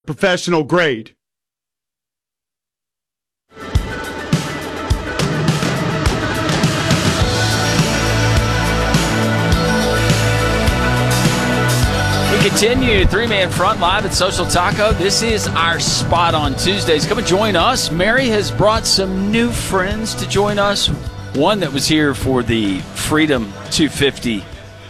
professional grade. We continue three-man front live at Social Taco. This is our spot on Tuesdays. Come and join us. Mary has brought some new friends to join us. One that was here for the Freedom 250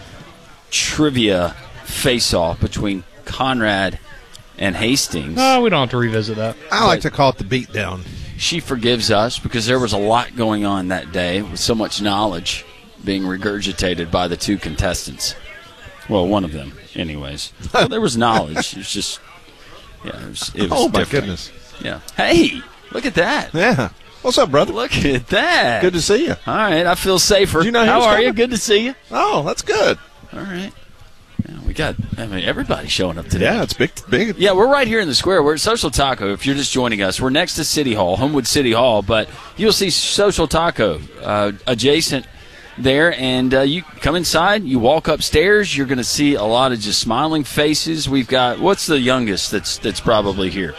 trivia face-off between Conrad and Hastings. No, we don't have to revisit that. I like to call it the beatdown. She forgives us because there was a lot going on that day with so much knowledge being regurgitated by the two contestants. Well, one of them, anyways. Well, there was knowledge. It was just, yeah, it was Oh, my different. goodness. Yeah. Hey, look at that. Yeah. What's up, brother? Look at that. Good to see you. All right, I feel safer. Did you know he How was are coming? you? Good to see you. Oh, that's good. All right. Yeah, everybody's showing up today. Yeah, it's big. Yeah, we're right here in the square. We're at Social Taco. If you're just joining us, we're next to City Hall, Homewood City Hall, but you'll see Social Taco adjacent there, and you come inside, you walk upstairs, you're going to see a lot of just smiling faces. We've got, what's the youngest that's probably here?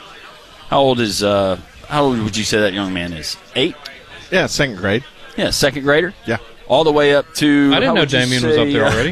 How old would you say that young man is? 8? Yeah, second grade. Yeah, second grader? Yeah. All the way up to, I didn't know Damien was up there already.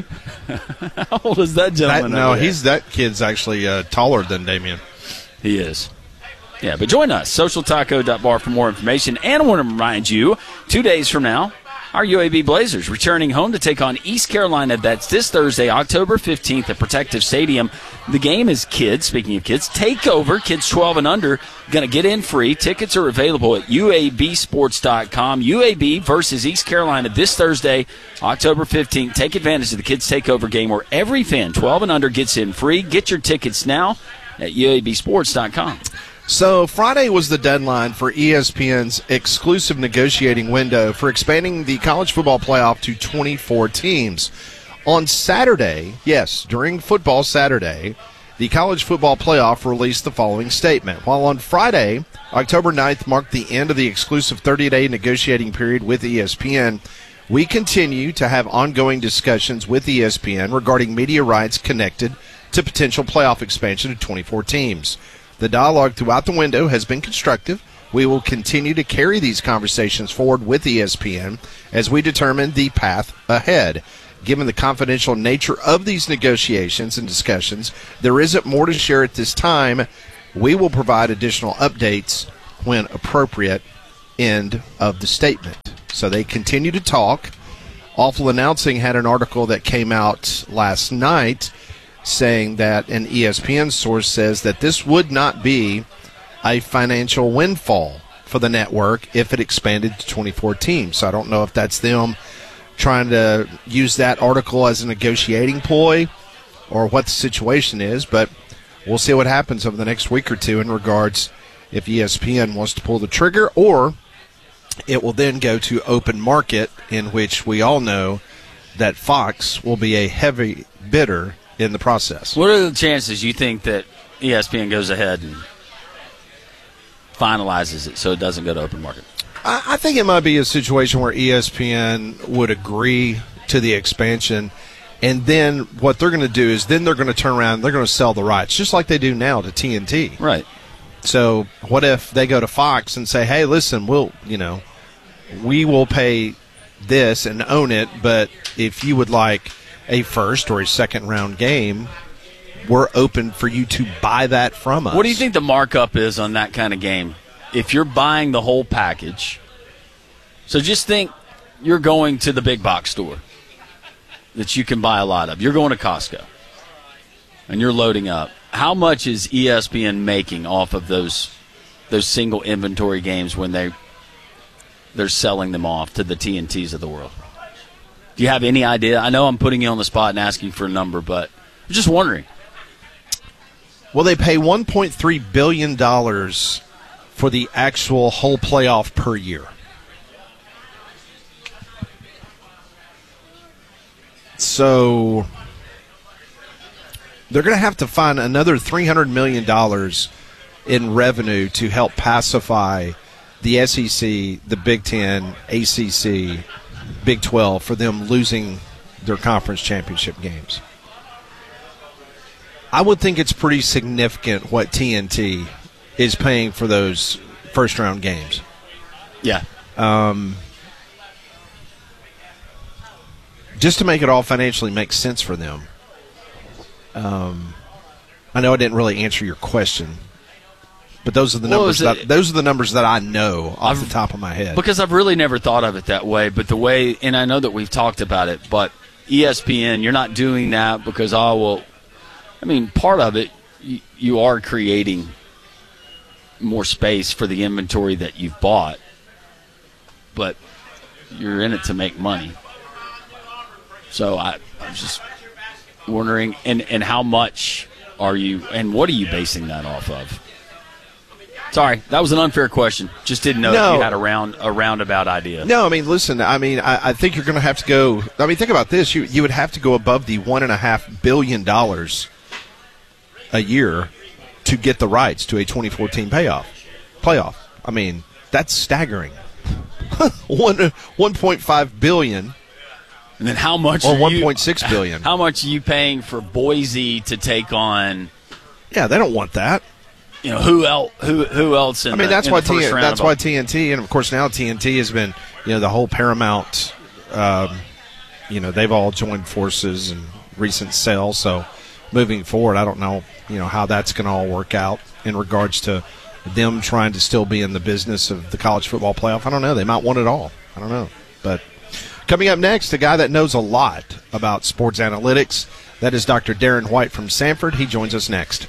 How old is that gentleman? That kid's actually taller than Damien. He is. Yeah, but join us, socialtaco.bar for more information. And I want to remind you, 2 days from now, our UAB Blazers returning home to take on East Carolina. That's this Thursday, October 15th at Protective Stadium. The game is kids, speaking of kids, takeover, kids 12 and under, going to get in free. Tickets are available at UABsports.com. UAB versus East Carolina this Thursday, October 15th. Take advantage of the kids takeover game where every fan 12 and under gets in free. Get your tickets now at UABsports.com. So Friday was the deadline for ESPN's exclusive negotiating window for expanding the college football playoff to 24 teams. On Saturday, yes, during football Saturday, the college football playoff released the following statement. While on Friday, October 9th marked the end of the exclusive 30-day negotiating period with ESPN, we continue to have ongoing discussions with ESPN regarding media rights connected to potential playoff expansion to 24 teams. The dialogue throughout the window has been constructive. We will continue to carry these conversations forward with ESPN as we determine the path ahead. Given the confidential nature of these negotiations and discussions, there isn't more to share at this time. We will provide additional updates when appropriate. End of the statement. So they continue to talk. Awful Announcing had an article that came out last night saying that an ESPN source says that this would not be a financial windfall for the network if it expanded to 24 teams. So I don't know if that's them trying to use that article as a negotiating ploy or what the situation is, but we'll see what happens over the next week or two in regards if ESPN wants to pull the trigger, or it will then go to open market, in which we all know that Fox will be a heavy bidder in the process. What are the chances you think that ESPN goes ahead and finalizes it so it doesn't go to open market? I think it might be a situation where ESPN would agree to the expansion, and then what they're going to do is then they're going to turn around and they're going to sell the rights, just like they do now to TNT. Right. So what if they go to Fox and say, hey, listen, we will pay this and own it, but if you would like a first or a second round game, we're open for you to buy that from us. What do you think the markup is on that kind of game? If you're buying the whole package, so just think you're going to the big box store that you can buy a lot of. You're going to Costco, and you're loading up. How much is ESPN making off of those single inventory games when they're selling them off to the TNTs of the world? Do you have any idea? I know I'm putting you on the spot and asking for a number, but I'm just wondering. Well, they pay $1.3 billion for the actual whole playoff per year. So they're going to have to find another $300 million in revenue to help pacify the SEC, the Big Ten, ACC, Big 12 for them losing their conference championship games. I would think it's pretty significant what TNT is paying for those first-round games. Yeah. Just to make it all financially make sense for them. I know I didn't really answer your question, but those are the numbers. Those are the numbers that I know off the top of my head. Because I've really never thought of it that way. But the way, and I know that we've talked about it, but ESPN, you're not doing that because part of it, you are creating more space for the inventory that you've bought, but you're in it to make money. So I'm just wondering, and how much are you, and what are you basing that off of? Sorry, that was an unfair question. Just didn't know if you had a roundabout idea. No, listen, I think you're going to have to go. Think about this. You would have to go above the $1.5 billion a year to get the rights to a 2014 playoff. That's staggering. 1.5 billion. And then how much? Or 1.6 billion. How much are you paying for Boise to take on? Yeah, they don't want that. Who else? Who else? That's why TNT, and of course now TNT has been, the whole Paramount. They've all joined forces in recent sales. So moving forward, I don't know, how that's going to all work out in regards to them trying to still be in the business of the college football playoff. I don't know. They might want it all. I don't know, but. Coming up next, a guy that knows a lot about sports analytics. That is Dr. Darren White from Samford. He joins us next.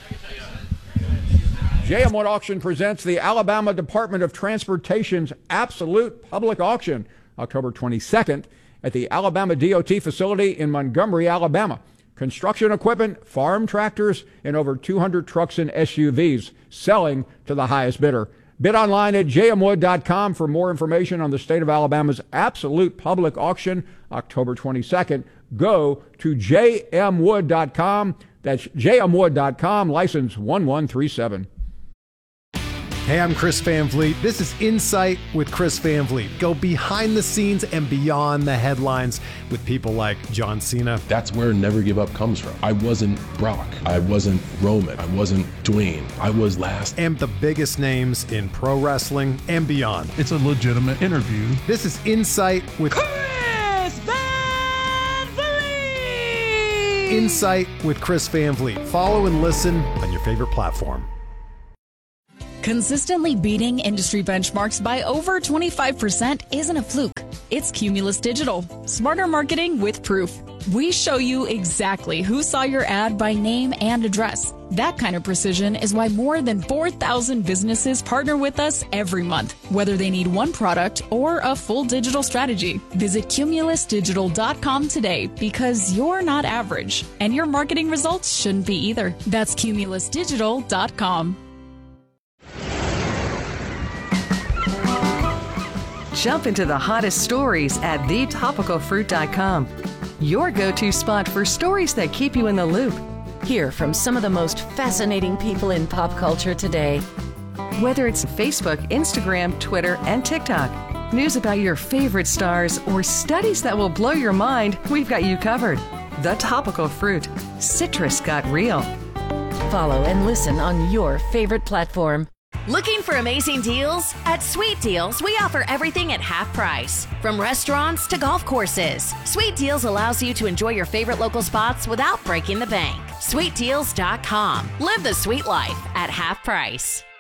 JM Wood Auction presents the Alabama Department of Transportation's Absolute Public Auction, October 22nd at the Alabama DOT facility in Montgomery, Alabama. Construction equipment, farm tractors, and over 200 trucks and SUVs selling to the highest bidder. Bid online at jmwood.com for more information on the state of Alabama's Absolute Public Auction, October 22nd. Go to jmwood.com. That's jmwood.com, license 1137. Hey, I'm Chris Van Vliet. This is Insight with Chris Van Vliet. Go behind the scenes and beyond the headlines with people like John Cena. That's where Never Give Up comes from. I wasn't Brock. I wasn't Roman. I wasn't Dwayne. I was last. And the biggest names in pro wrestling and beyond. It's a legitimate interview. This is Insight with Chris Van Vliet. Insight with Chris Van Vliet. Follow and listen on your favorite platform. Consistently beating industry benchmarks by over 25% isn't a fluke. It's Cumulus Digital. Smarter marketing with proof. We show you exactly who saw your ad by name and address. That kind of precision is why more than 4,000 businesses partner with us every month, whether they need one product or a full digital strategy. Visit cumulusdigital.com today because you're not average, and your marketing results shouldn't be either. That's cumulusdigital.com. Jump into the hottest stories at thetopicalfruit.com. Your go-to spot for stories that keep you in the loop. Hear from some of the most fascinating people in pop culture today. Whether it's Facebook, Instagram, Twitter, and TikTok, news about your favorite stars, or studies that will blow your mind, we've got you covered. The Topical Fruit. Citrus got real. Follow and listen on your favorite platform. Looking for amazing deals? At Sweet Deals, we offer everything at half price. From restaurants to golf courses, Sweet Deals allows you to enjoy your favorite local spots without breaking the bank. SweetDeals.com. Live the sweet life at half price.